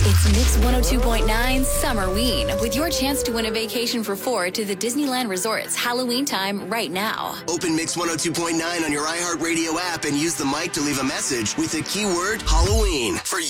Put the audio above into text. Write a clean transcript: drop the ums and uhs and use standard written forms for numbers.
It's Mix 102.9 Summerween with your chance to win a vacation for 4 to the Disneyland Resort's Halloween time right now. Open Mix 102.9 on your iHeartRadio app and use the mic to leave a message with the keyword Halloween for